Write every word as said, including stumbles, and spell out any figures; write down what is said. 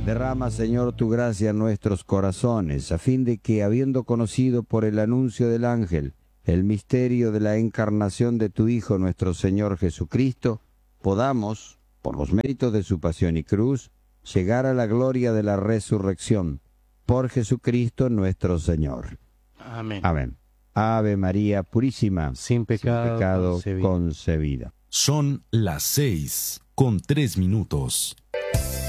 Derrama, Señor, tu gracia en nuestros corazones, a fin de que, habiendo conocido por el anuncio del ángel el misterio de la encarnación de tu Hijo, nuestro Señor Jesucristo, podamos, por los méritos de su pasión y cruz, llegar a la gloria de la resurrección. Por Jesucristo nuestro Señor. Amén. Amén. Ave María Purísima, Sin pecado, sin pecado concebida. concebida. Son las seis con tres minutos.